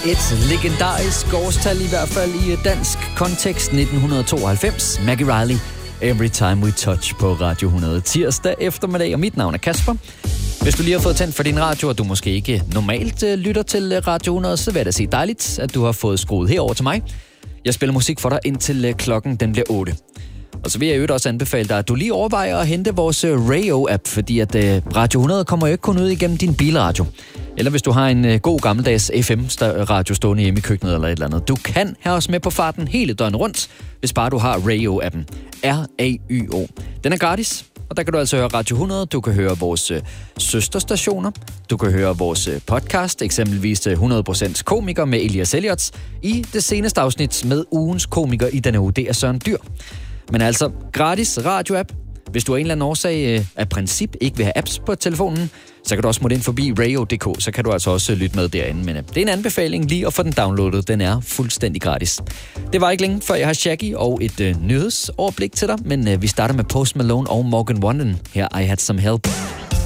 et legendarisk årstal, i hvert fald i dansk kontekst, 1992. Maggie Riley, Every Time We Touch på Radio 100 tirsdag eftermiddag, og mit navn er Kasper. Hvis du lige har fået tændt for din radio, og du måske ikke normalt lytter til Radio 100, så vil jeg da sige dejligt, at du har fået skruet herover til mig. Jeg spiller musik for dig indtil klokken den bliver 8. Og så vil jeg også anbefale dig, at du lige overvejer at hente vores Rayo-app, fordi at Radio 100 kommer jo ikke kun ud igennem din bilradio. Eller hvis du har en god gammeldags FM-radio stående hjemme i køkkenet eller et eller andet. Du kan have os med på farten hele døgnet rundt, hvis bare du har Rayo-appen. R-A-Y-O. Den er gratis, og der kan du altså høre Radio 100. Du kan høre vores søsterstationer. Du kan høre vores podcast, eksempelvis 100% komiker med Elias Elliot, i det seneste afsnit med ugens komiker i denne uge. Det er Søren Dyr. Men altså, gratis radio-app. Hvis du af en eller anden årsag af princip ikke vil have apps på telefonen, så kan du også smutte ind forbi rayo.dk, så kan du altså også lytte med derinde. Men det er en anbefaling lige at få den downloadet. Den er fuldstændig gratis. Det var ikke længe før jeg har Shaggy og et nyhedsoverblik til dig, men vi starter med Post Malone og Morgan Wallen. Her I Had Some Help.